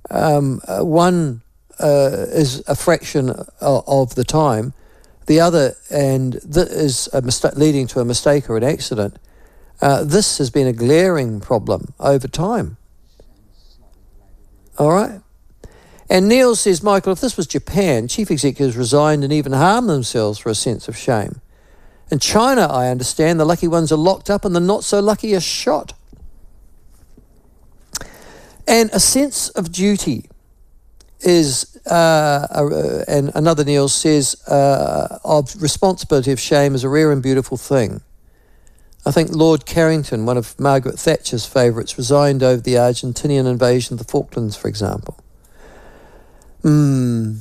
one is a fraction of the time, the other, and is a leading to a mistake or an accident. This has been a glaring problem over time. All right. And Neil says, Michael, if this was Japan, chief executives resigned and even harmed themselves for a sense of shame. In China, I understand, the lucky ones are locked up and the not so lucky are shot. And a sense of duty is, and another Neil says, of responsibility of shame is a rare and beautiful thing. I think Lord Carrington, one of Margaret Thatcher's favourites, resigned over the Argentinian invasion of the Falklands, for example. And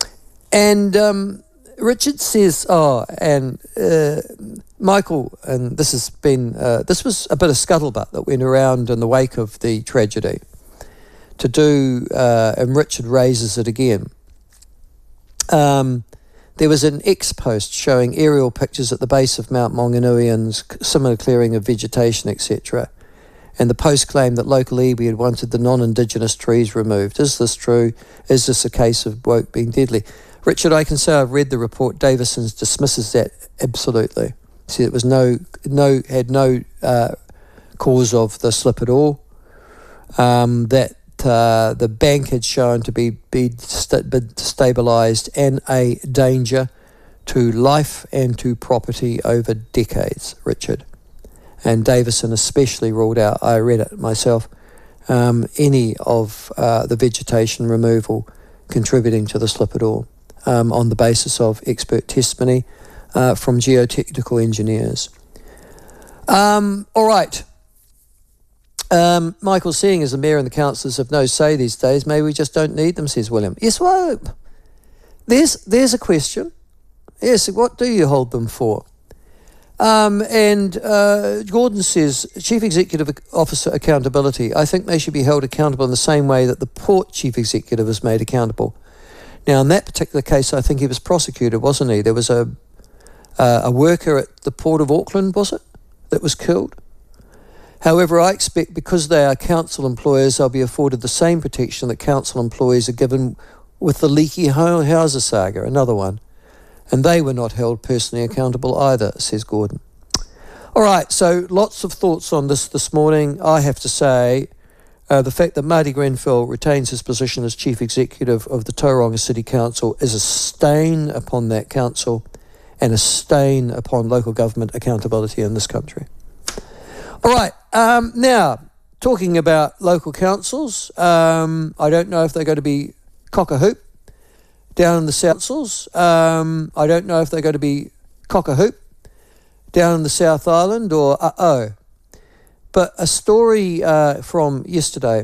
Richard says, Michael, and this has been, this was a bit of scuttlebutt that went around in the wake of the tragedy, and Richard raises it again. There was an ex-post showing aerial pictures at the base of Mount Maunganui and similar clearing of vegetation, etc. And the post claimed that local iwi had wanted the non-Indigenous trees removed. Is this true? Is this a case of woke being deadly? Richard, I can say I've read the report. Davison's dismisses that absolutely. Said it was had no cause of the slip at all. That the bank had shown to be stabilised and a danger to life and to property over decades, Richard. And Davison especially ruled out, I read it myself, any of the vegetation removal contributing to the slip at all, on the basis of expert testimony from geotechnical engineers. All right. Michael, seeing as the mayor and the councillors have no say these days, maybe we just don't need them, says William. Yes, well, there's a question. Yes, what do you hold them for? And Gordon says, Chief Executive Officer accountability. I think they should be held accountable in the same way that the Port Chief Executive is made accountable. Now, in that particular case, I think he was prosecuted, wasn't he? There was a worker at the Port of Auckland, was it, that was killed? However, I expect because they are council employers, they'll be afforded the same protection that council employees are given with the leaky Hauser saga, another one. And they were not held personally accountable either, says Gordon. All right, so lots of thoughts on this morning. I have to say, the fact that Marty Grenfell retains his position as Chief Executive of the Tauranga City Council is a stain upon that council and a stain upon local government accountability in this country. All right, now, talking about local councils, I don't know if they're going to be cock-a-hoop down in the South Councils. I don't know if they're going to be cock-a-hoop down in the South Island or But a story from yesterday,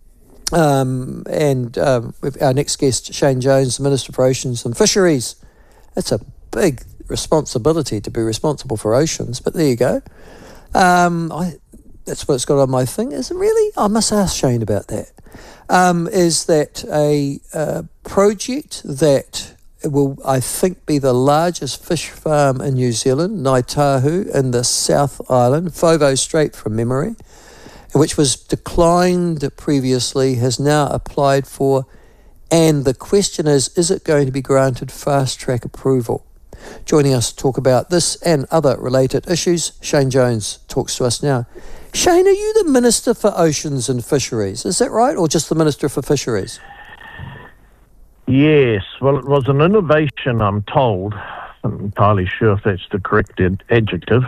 and with our next guest, Shane Jones, the Minister for Oceans and Fisheries. It's a big responsibility to be responsible for oceans, but there you go. That's what it's got on my thing. Is it really? I must ask Shane about that. Is that a project that will, I think, be the largest fish farm in New Zealand, Ngāi Tahu, in the South Island, Fovo Strait from memory, which was declined previously, has now applied for, and the question is it going to be granted fast-track approval? Joining us to talk about this and other related issues, Shane Jones talks to us now. Shane, are you the Minister for Oceans and Fisheries? Is that right, or just the Minister for Fisheries? Yes, well, it was an innovation, I'm told. I'm entirely sure if that's the correct adjective.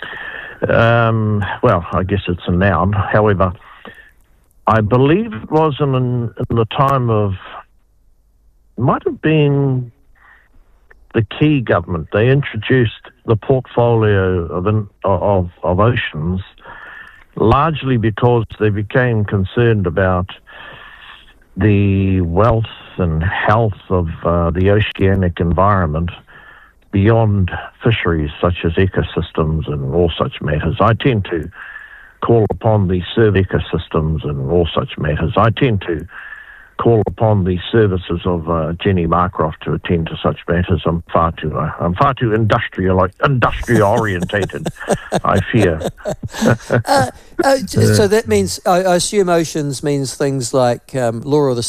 Well, I guess it's a noun. However, I believe it was in the time of, might have been the Key government. They introduced the portfolio of oceans, largely because they became concerned about the wealth and health of the oceanic environment beyond fisheries, such as ecosystems and all such matters. I tend to call upon the ecosystems and all such matters. I tend to call upon the services of Jenny Marcroft to attend to such matters. I'm far too industrial orientated, I fear. So that means, I assume oceans means things like Law of the